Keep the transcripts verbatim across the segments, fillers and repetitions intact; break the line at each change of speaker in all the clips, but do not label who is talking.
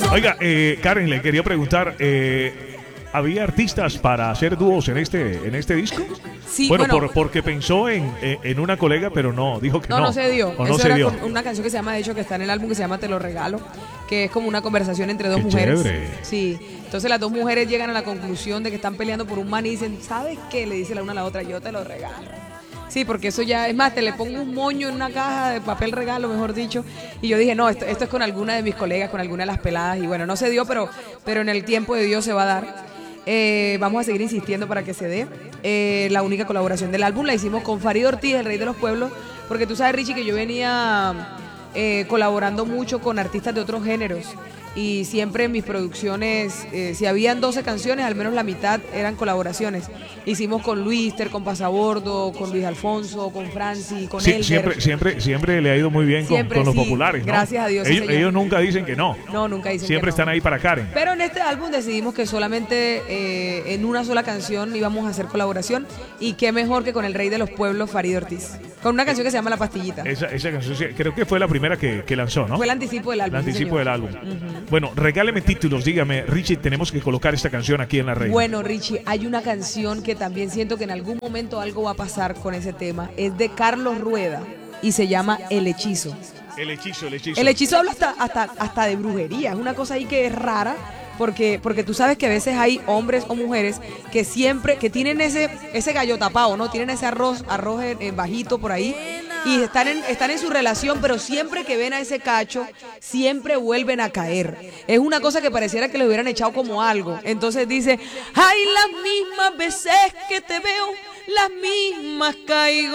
Oiga, eh, Karen, le quería preguntar, eh, ¿había artistas para hacer dúos en este, en este disco?
Sí,
bueno,
bueno
por, porque pensó en, en una colega, pero no, dijo que no.
No, no se dio.
O
Eso
no se
era
dio.
con una canción que se llama, de hecho, que está en el álbum, que se llama Te lo regalo, que es como una conversación entre dos
Qué
mujeres.
chévere.
Sí. Entonces las dos mujeres llegan a la conclusión de que están peleando por un man y dicen, ¿sabes qué? Le dice la una a la otra, yo te lo regalo. Sí, porque eso ya, es más, te le pongo un moño en una caja de papel regalo, mejor dicho. Y yo dije, no, esto, esto es con alguna de mis colegas, con alguna de las peladas. Y bueno, no se dio, pero, pero en el tiempo de Dios se va a dar. Eh, vamos a seguir insistiendo para que se dé. Eh, la única colaboración del álbum la hicimos con Farid Ortiz, el rey de los pueblos, porque tú sabes, Richie, que yo venía eh, colaborando mucho con artistas de otros géneros. Y siempre en mis producciones, eh, si habían doce canciones, al menos la mitad eran colaboraciones. Hicimos con Luister, con Pasabordo, con Luis Alfonso, con Franci, con
Sí,
Elder.
siempre, siempre, siempre le ha ido muy bien con,
Siempre,
con los
sí.
populares, ¿no?
Gracias a Dios, sí,
Ellos,
señor.
ellos nunca dicen que no.
No, nunca dicen
Siempre
que no.
están ahí para Karen.
Pero en este álbum decidimos que solamente eh, en una sola canción íbamos a hacer colaboración. Y qué mejor que con el rey de los pueblos, Farid Ortiz. Con una canción que se llama La Pastillita.
Esa, esa canción, sí, creo que fue la primera que, que lanzó, ¿no?
Fue el anticipo del álbum.
El
sí,
anticipo
señor.
del álbum.
Ujú.
Bueno, regáleme títulos, dígame, Richie, tenemos que colocar esta canción aquí en la Reina.
Bueno, Richie, hay una canción que también siento que en algún momento algo va a pasar con ese tema. Es de Carlos Rueda y se llama El Hechizo.
El hechizo, el hechizo.
El hechizo habla hasta, hasta, hasta de brujería. Es una cosa ahí que es rara. Porque, porque tú sabes que a veces hay hombres o mujeres que siempre, que tienen ese, ese gallo tapado, ¿no? Tienen ese arroz, arroz en- en bajito por ahí. Y están en, están en su relación, pero siempre que ven a ese cacho, siempre vuelven a caer. Es una cosa que pareciera que le hubieran echado como algo. Entonces dice, ay, las mismas veces que te veo, las mismas caigo.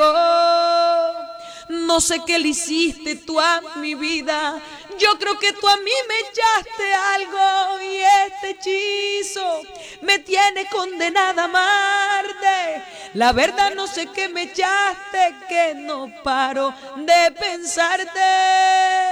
No sé qué le hiciste tú a mi vida. Yo creo que tú a mí me echaste algo y este hechizo me tiene condenada a amarte. La verdad no sé qué me echaste, que no paro de pensarte.